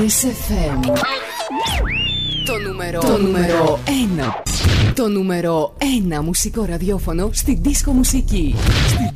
Kiss FM. Το νούμερο 1. Το νούμερο 1 μουσικό ραδιόφωνο στη δίσκο μουσική.